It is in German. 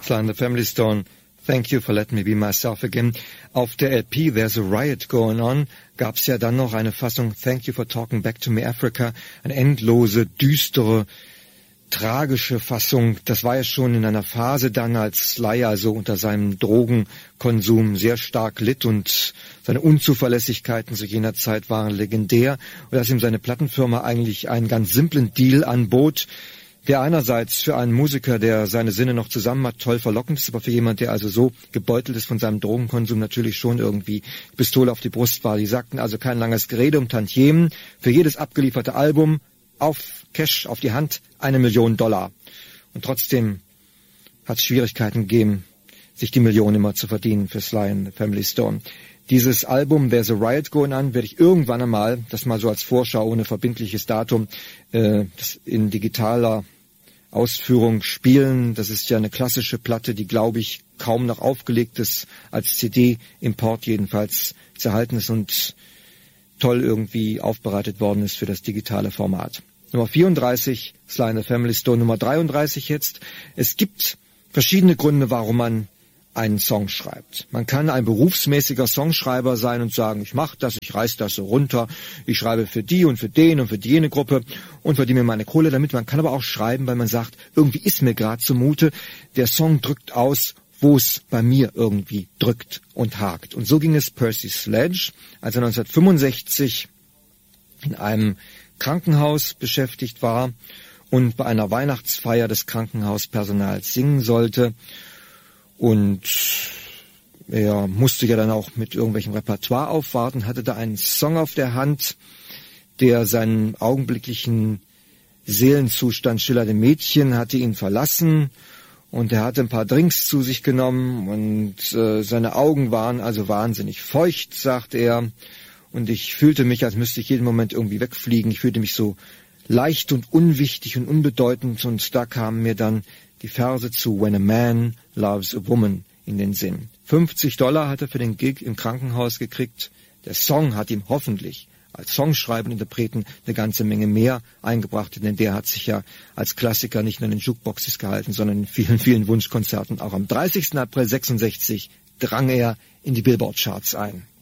Sly and the Family Stone, Thank You for Letting Me Be Myself Again. Auf der LP There's a Riot Going On gab es ja dann noch eine Fassung Thank You for Talking Back to Me Africa, eine endlose, düstere, tragische Fassung. Das war ja schon in einer Phase dann, als Sly also unter seinem Drogenkonsum sehr stark litt und seine Unzuverlässigkeiten zu jener Zeit waren legendär und dass ihm seine Plattenfirma eigentlich einen ganz simplen Deal anbot, der einerseits für einen Musiker, der seine Sinne noch zusammen hat, toll verlockend ist, aber für jemand, der also so gebeutelt ist von seinem Drogenkonsum, natürlich schon irgendwie Pistole auf die Brust war. Die sagten also kein langes Gerede um Tantiemen, für jedes abgelieferte Album auf Cash, auf die Hand, $1 Million. Und trotzdem hat es Schwierigkeiten gegeben, sich die Million immer zu verdienen für Sly and the Family Stone. Dieses Album There's a Riot Going On werde ich irgendwann einmal, das mal so als Vorschau ohne verbindliches Datum, das in digitaler Ausführung spielen. Das ist ja eine klassische Platte, die, glaube ich, kaum noch aufgelegt ist, als CD-Import jedenfalls zu erhalten ist und toll irgendwie aufbereitet worden ist für das digitale Format. Nummer 34, Sly and the Family Stone. Nummer 33 jetzt. Es gibt verschiedene Gründe, warum man einen Song schreibt. Man kann ein berufsmäßiger Songschreiber sein und sagen, ich mache das, ich reiß das so runter, ich schreibe für die und für den und für jene Gruppe und verdiene mir meine Kohle damit. Man kann aber auch schreiben, weil man sagt, irgendwie ist mir gerade zumute, der Song drückt aus, wo es bei mir irgendwie drückt und hakt. Und so ging es Percy Sledge, als er 1965 in einem Krankenhaus beschäftigt war und bei einer Weihnachtsfeier des Krankenhauspersonals singen sollte. Und er musste ja dann auch mit irgendwelchem Repertoire aufwarten, hatte da einen Song auf der Hand, der seinen augenblicklichen Seelenzustand schillernde Mädchen hatte ihn verlassen und er hatte ein paar Drinks zu sich genommen und seine Augen waren also wahnsinnig feucht, sagt er. Und ich fühlte mich, als müsste ich jeden Moment irgendwie wegfliegen. Ich fühlte mich so leicht und unwichtig und unbedeutend und da kamen mir dann die Verse zu When a Man Loves a Woman in den Sinn. $50 hat er für den Gig im Krankenhaus gekriegt. Der Song hat ihm hoffentlich als Songschreiber und Interpreten eine ganze Menge mehr eingebracht, denn der hat sich ja als Klassiker nicht nur in den Jukeboxes gehalten, sondern in vielen, vielen Wunschkonzerten. Auch am 30. April 66 drang er in die Billboard-Charts ein.